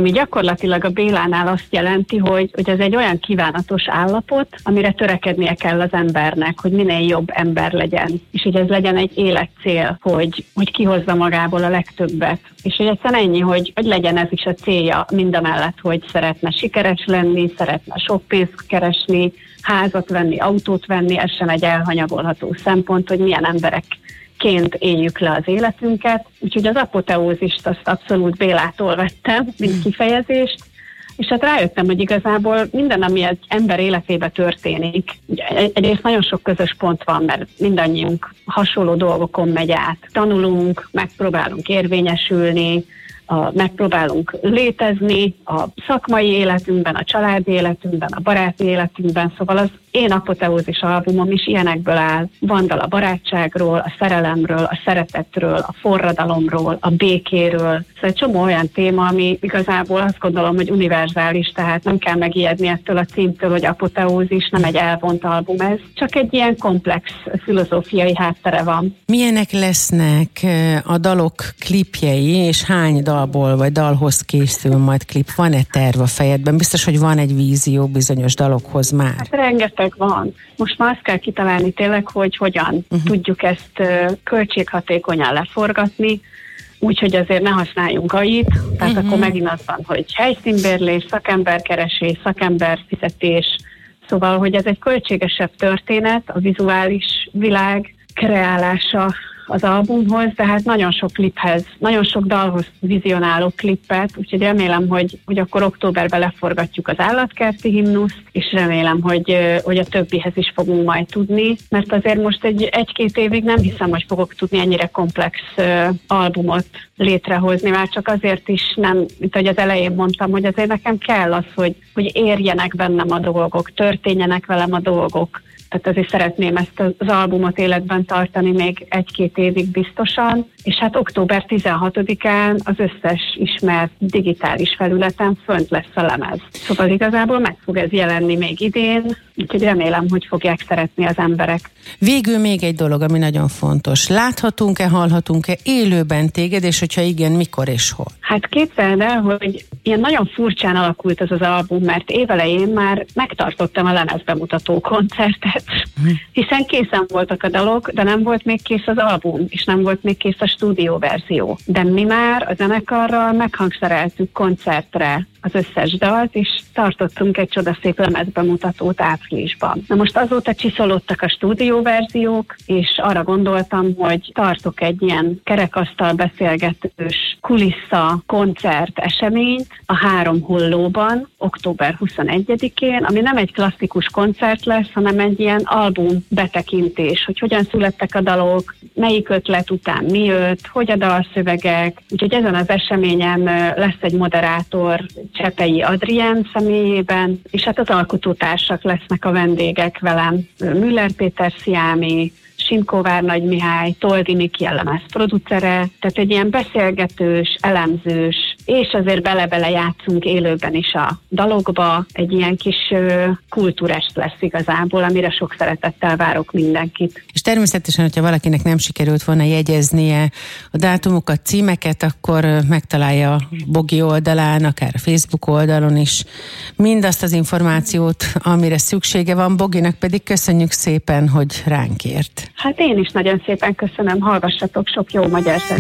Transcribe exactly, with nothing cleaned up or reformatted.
ami gyakorlatilag a Bélánál azt jelenti, hogy, hogy ez egy olyan kívánatos állapot, amire törekednie kell az embernek, hogy minél jobb ember legyen. És hogy ez legyen egy életcél, hogy, hogy kihozza magából a legtöbbet. És hogy egyszerűen ennyi, hogy, hogy legyen ez is a célja mindamellett, hogy szeretne sikeres lenni, szeretne sok pénzt keresni, házat venni, autót venni, ez sem egy elhanyagolható szempont, hogy milyen emberekként éljük le az életünket. Úgyhogy az apoteózist azt abszolút Bélától vettem, mint kifejezést, és hát rájöttem, hogy igazából minden, ami egy ember életébe történik, egyrészt nagyon sok közös pont van, mert mindannyiunk hasonló dolgokon megy át. Tanulunk, megpróbálunk érvényesülni, a, megpróbálunk létezni a szakmai életünkben, a családi életünkben, a baráti életünkben, szóval az én apoteózis albumom is ilyenekből áll. Van dal a barátságról, a szerelemről, a szeretetről, a forradalomról, a békéről. Szóval egy csomó olyan téma, ami igazából azt gondolom, hogy univerzális, tehát nem kell megijedni ettől a címtől, hogy apoteózis, nem egy elvont album ez, csak egy ilyen komplex filozófiai háttere van. Milyenek lesznek a dalok klipjei, és hány dalból vagy dalhoz készül majd klip? Van-e terv a fejedben? Biztos, hogy van egy vízió bizonyos dalokhoz már. Hát rengeteg van. Most már azt kell kitalálni tényleg, hogy hogyan uh-huh. tudjuk ezt uh, költséghatékonyan leforgatni, úgyhogy azért ne használjunk á i-t, tehát uh-huh. akkor megint az van, hogy helyszínbérlés, szakemberkeresés, szakemberfizetés, szóval, hogy ez egy költségesebb történet, a vizuális világ kreálása az albumhoz, de hát nagyon sok kliphez, nagyon sok dalhoz vizionáló klippet, úgyhogy remélem, hogy, hogy akkor októberben leforgatjuk az állatkerti himnuszt, és remélem, hogy, hogy a többihez is fogunk majd tudni, mert azért most egy, egy-két évig nem hiszem, hogy fogok tudni ennyire komplex uh, albumot létrehozni, már csak azért is nem, mint ahogy az elején mondtam, hogy azért nekem kell az, hogy, hogy érjenek bennem a dolgok, történjenek velem a dolgok. Tehát azért szeretném ezt az albumot életben tartani még egy-két évig biztosan, és hát október tizenhatodikán az összes ismert digitális felületen fönt lesz a lemez. Szóval igazából meg fog ez jelenni még idén, úgyhogy remélem, hogy fogják szeretni az emberek. Végül még egy dolog, ami nagyon fontos. Láthatunk-e, hallhatunk-e élőben téged, és hogyha igen, mikor és hol? Hát képzeld el, hogy ilyen nagyon furcsán alakult ez az album, mert évelején már megtartottam a lemezbemutató koncertet, hiszen készen voltak a dalok, de nem volt még kész az album, és nem volt még kész a stúdióverzió. De mi már a zenekarral meghangszereltük koncertre az összes dalt, és tartottunk egy csodaszép lemezbemutatót áprilisban. Na most azóta csiszolódtak a stúdióverziók, és arra gondoltam, hogy tartok egy ilyen kerekasztal beszélgetős kulissza koncert eseményt a Három Hollóban, október huszonegyedikén, ami nem egy klasszikus koncert lesz, hanem egy ilyen album betekintés, hogy hogyan születtek a dalok, melyik ötlet után mi jött, hogy a dalszövegek. Úgyhogy ezen az eseményen lesz egy moderátor, Csepei Adrien személyében, és hát az alkotótársak lesznek a vendégek velem. Müller Péter Sziámi, Simkó Várnagy Mihály, Toldi Miki a lemez producere, tehát egy ilyen beszélgetős, elemzős, és azért bele-bele játszunk élőben is a dalokba, egy ilyen kis uh, kultúrest lesz igazából, amire sok szeretettel várok mindenkit. És természetesen, hogyha valakinek nem sikerült volna jegyeznie a dátumokat, címeket, akkor megtalálja a Bogi oldalán, akár a Facebook oldalon is mindazt az információt, amire szüksége van. Boginak pedig köszönjük szépen, hogy ránk ért. Hát én is nagyon szépen köszönöm, hallgassatok sok jó magyar zenét.